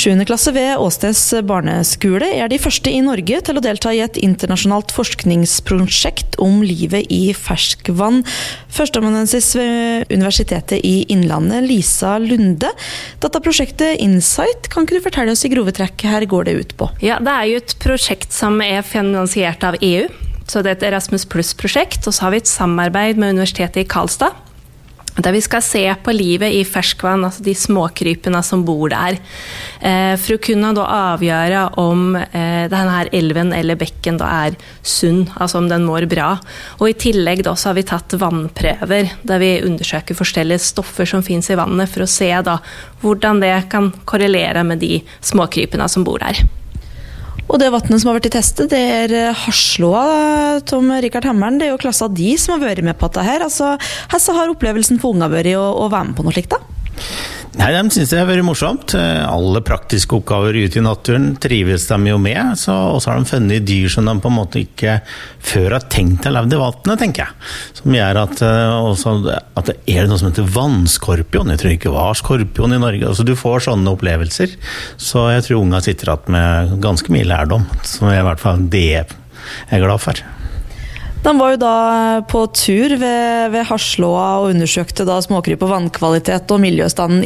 7. klasse ved Åstes barneskole de første i Norge til å delta i et internasjonalt forskningsprosjekt om livet i ferskvann. Førsteamanuensis ved Universitetet i Innlandet, Lisa Lunde. Dette prosjektet Insight, kan ikke du fortelle oss i grove trekk her går det ut på? Ja, det jo et prosjekt som finansiert av EU, så det et Erasmus Plus-prosjekt, og så har vi et samarbeid med Universitetet i Karlstad, der vi skal se på livet i ferskvann, altså de småkrypene som bor der, for å kunne da avgjøre om denne her elven eller bekken da sunn, altså om den mår bra. Og i tillegg da så har vi tatt vannprøver, der vi undersøker forskjellige stoffer som finnes i vannet, for å se da hvordan det kan korrelere med de småkrypene som bor der. Og det vattnet som har vært i testet, det Harslåa, Tom Rikard Hammeren, det jo klassa de som har vært med på dette her. Altså, hvordan har opplevelsen for unga vært å være med på noe slikt da? Nei, de synes det har vært morsomt. Alle praktiske oppgaver ute i naturen trives de jo med, og så har de funnet dyr som de på en måte ikke før har tenkt å leve i vattnet, tenker jeg. Som gjør at det noe som heter vannskorpion. Jeg tror ikke det var skorpion i Norge. Altså, du får sånne opplevelser. Så jeg tror unga sitter igjen med ganske mye lærdom, som i hvert fall det jeg glad for. De var jo da på tur ved Harslåa og undersøkte da småkryp og vannkvalitet og miljøstanden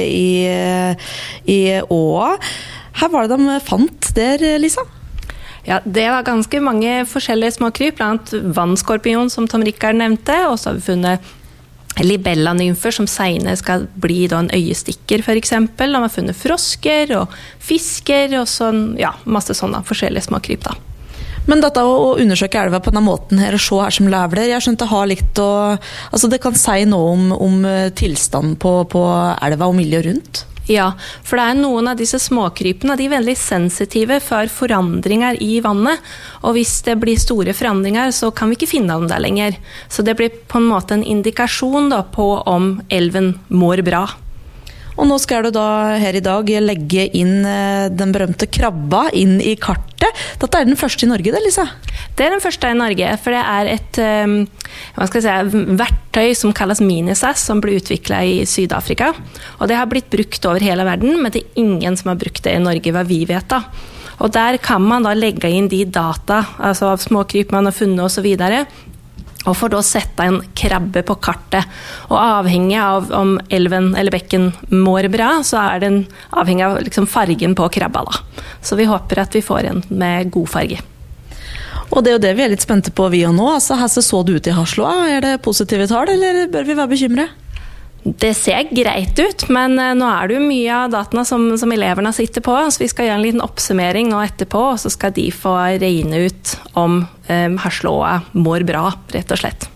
i åa. Her var det de fant der, Lisa? Ja, det var ganske mange forskjellige småkryp, blant annet vannskorpion, som Tom Rikard nevnte, og så har vi funnet libellanymfer som senere skal bli da en øyestikker, for eksempel. De har funnet frosker og fisker og sånn, ja, masse sånne forskjellige småkryp da. Men dette å undersøke elva på denne måten her, og se her som lever der, jeg skjønte har litt altså det kan si noe om tilstanden på elva og miljøet rundt? Ja, for det noen av disse småkrypene, de veldig sensitive for forandringer i vannet, og hvis det blir store forandringer, så kan vi ikke finne dem der lenger. Så det blir på en måte en indikasjon da, på om elven mår bra. Og nå skal du da her i dag legge inn den berømte krabba inn i kartet. Dette den første i Norge, det, Lisa? Det den første i Norge, for det et verktøy som kalles Minisas, som ble utviklet i Sydafrika. Og det har blitt brukt over hele verden, men det ingen som har brukt det i Norge, hva vi vet da. Og der kan man da legge inn de data, altså av småkryp man har funnet og så videre, og får da sette en krabbe på kartet. Og avhengig av om elven eller bekken mår bra, så den avhengig av liksom fargen på krabba da. Så vi håper at vi får en med god farge. Og det jo det vi litt spente på vi og nå. Altså, her så det ut i Harslåa. Det positive tall, eller bør vi være bekymret? Det ser greit ut, men nå det jo mye av dataene som eleverne sitter på, så vi skal gjøre en liten oppsummering nå etterpå, og så skal de få regne ut om Harslåa mår bra, rett og slett.